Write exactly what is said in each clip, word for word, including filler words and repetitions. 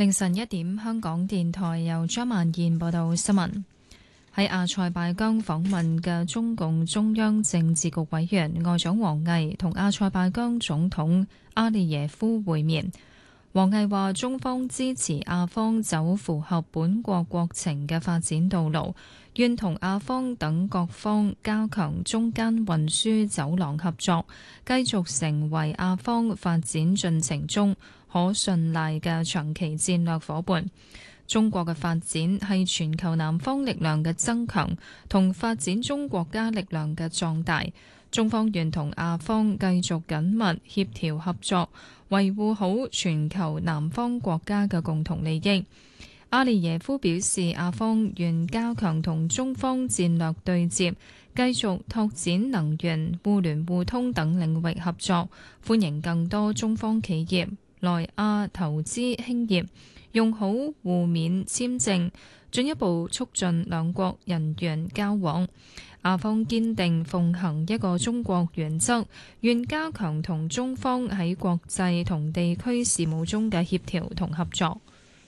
凌晨一點，香港電台由張曼燕報道新聞。喺阿塞拜疆訪問嘅中共中央政治局委員外長王毅同阿塞拜疆總統阿利耶夫會面。王毅話：中方支持阿方走符合本國國情嘅發展道路，願同阿方等各方加強中間運輸走廊合作，繼續成為阿方發展進程中可信賴嘅長期戰略夥伴。中國嘅發展係全球南方力量嘅增強同發展中國家力量嘅壯大。中方願同阿方繼續緊密協調合作，維護好全球南方國家嘅共同利益。阿利耶夫表示，阿方願加強同中方戰略對接，繼續拓展能源、互聯互通等領域合作，歡迎更多中方企業來阿投資興業，用好互免簽證，進一步促進兩國人員交往。阿方堅定奉行一個中國原則，願加強同中方喺國際同地區事務中嘅協調同合作。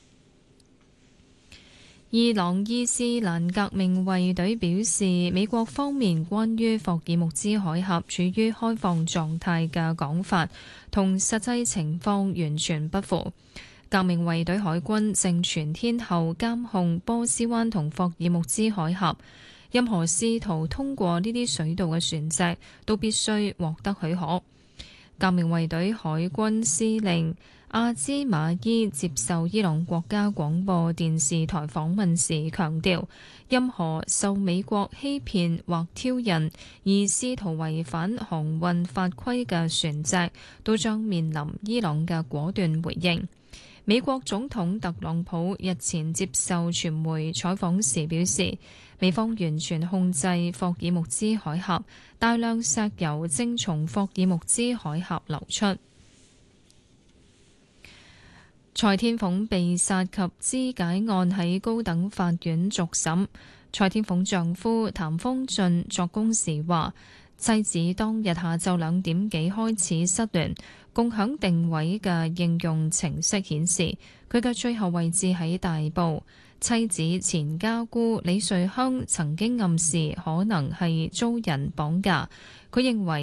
伊朗伊斯蘭革命衛隊表示，美國方面關於霍爾木茲海峽處於開放狀態嘅講法，同實際情況完全不符。革命衛隊海軍正全天候監控波斯灣同霍爾木茲海峽。任何試圖通過呢啲水道嘅船隻都必須獲得許可。革命衛隊海軍司令阿茲馬伊接受伊朗國家廣播電視台訪問時強調，任何受美國欺騙或挑釁而試圖違反航運法規嘅船隻，都將面臨伊朗嘅果斷回應。美國總統特朗普日前接受傳媒採訪時表示，美方完全控制霍爾木茲海峽，大量石油正從霍爾木茲海峽流出。蔡天鳳被殺及肢解案喺高等法院續審。蔡天鳳丈夫譚方俊作供時話，妻子當日下晝兩點幾開始失聯，共享定位嘅應用程式顯示佢嘅最後位置喺大埔。妻子前家姑李瑞香曾經暗示可能係遭人綁架，佢認為